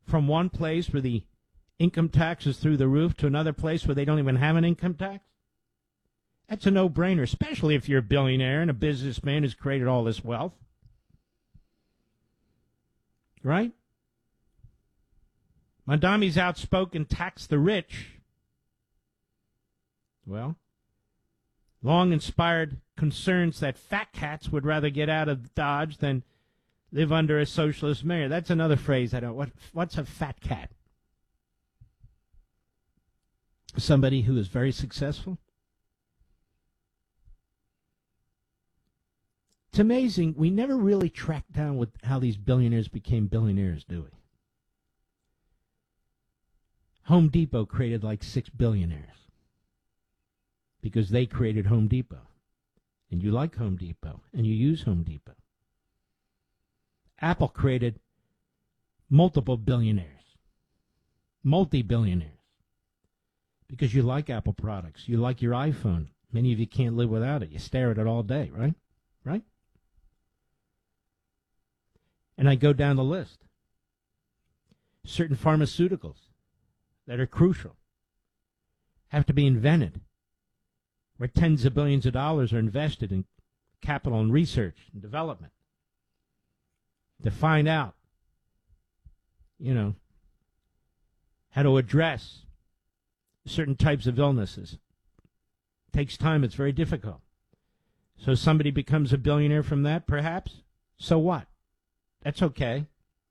from one place where the income tax is through the roof to another place where they don't even have an income tax? That's a no-brainer, especially if you're a billionaire and a businessman who's created all this wealth. Right? Mondami's outspoken tax the rich. Well, long inspired concerns that fat cats would rather get out of Dodge than live under a socialist mayor. That's another phrase I don't. What's a fat cat? Somebody who is very successful. It's amazing. We never really tracked down how these billionaires became billionaires, do we? Home Depot created like 6 billionaires because they created Home Depot. And you like Home Depot, and you use Home Depot. Apple created multiple billionaires, multi-billionaires, because you like Apple products. You like your iPhone. Many of you can't live without it. You stare at it all day, right? Right? And I go down the list. Certain pharmaceuticals that are crucial have to be invented, where tens of billions of dollars are invested in capital and research and development to find out, how to address certain types of illnesses. It takes time. It's very difficult. So somebody becomes a billionaire from that, perhaps. So what? That's okay.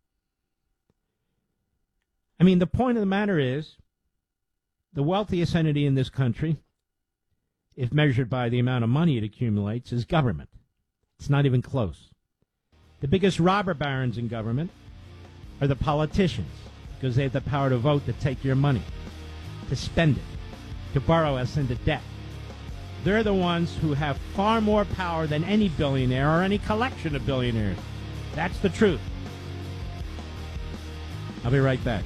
I mean, the point of the matter is, the wealthiest entity in this country, if measured by the amount of money it accumulates, is government. It's not even close. The biggest robber barons in government are the politicians, because they have the power to vote to take your money, to spend it, to borrow us into debt. They're the ones who have far more power than any billionaire or any collection of billionaires. That's the truth. I'll be right back.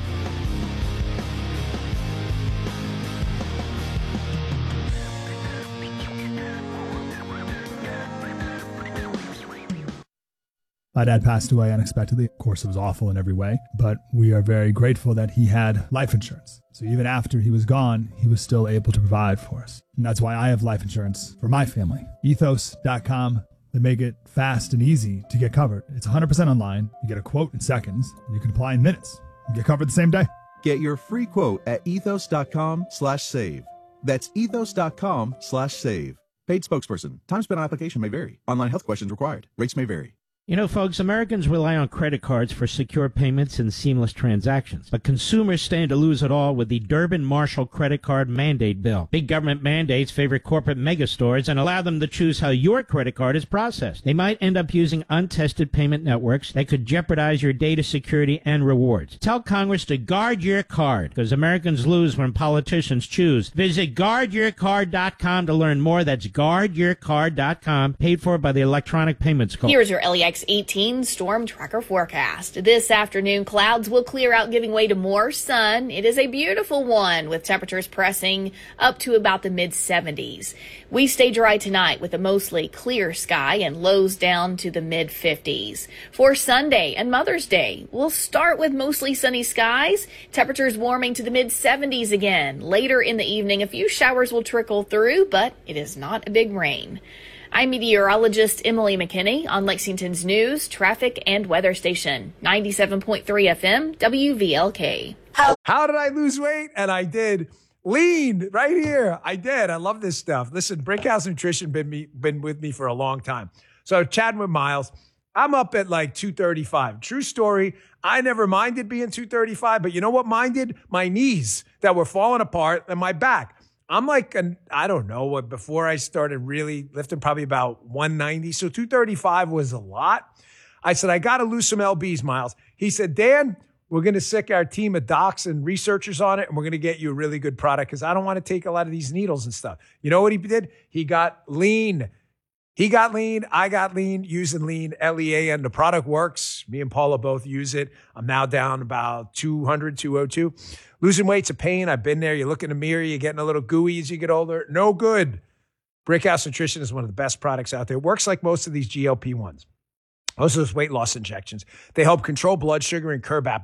My dad passed away unexpectedly. Of course, it was awful in every way, but we are very grateful that he had life insurance. So even after he was gone, he was still able to provide for us. And that's why I have life insurance for my family. Ethos.com. They make it fast and easy to get covered. It's 100% online. You get a quote in seconds. You can apply in minutes. You get covered the same day. Get your free quote at ethos.com/save. That's ethos.com/save. Paid spokesperson. Time spent on application may vary. Online health questions required. Rates may vary. You know, folks, Americans rely on credit cards for secure payments and seamless transactions. But consumers stand to lose it all with the Durbin-Marshall credit card mandate bill. Big government mandates favor corporate megastores and allow them to choose how your credit card is processed. They might end up using untested payment networks that could jeopardize your data security and rewards. Tell Congress to guard your card, because Americans lose when politicians choose. Visit guardyourcard.com to learn more. That's guardyourcard.com, paid for by the Electronic Payments Corp. Here's your LEX 18 storm tracker forecast. This afternoon, clouds will clear out, giving way to more sun. It is a beautiful one, with temperatures pressing up to about the mid-70s. We stay dry tonight with a mostly clear sky and lows down to the mid-50s. For Sunday and Mother's Day, we'll start with mostly sunny skies, temperatures warming to the mid-70s again. Later in the evening, a few showers will trickle through, but it is not a big rain. I'm meteorologist Emily McKinney on Lexington's news, traffic, and weather station, 97.3 FM, WVLK. How did I lose weight? And I did. Lean right here. I did. I love this stuff. Listen, Brickhouse Nutrition been with me for a long time. So chatting with Miles, I'm up at like 235. True story. I never minded being 235, but you know what minded? My knees that were falling apart and my back. I'm like, I don't know, before I started really lifting, probably about 190. So 235 was a lot. I said, I got to lose some LBs, Miles. He said, Dan, we're going to sick our team of docs and researchers on it, and we're going to get you a really good product because I don't want to take a lot of these needles and stuff. You know what he did? He got lean. He got lean. I got lean, using lean, LEAN. The product works. Me and Paula both use it. I'm now down about 200, 202. Losing weight's a pain. I've been there. You look in the mirror, you're getting a little gooey as you get older. No good. Brickhouse Nutrition is one of the best products out there. It works like most of these GLP-1s. Most of those weight loss injections. They help control blood sugar and curb appetite.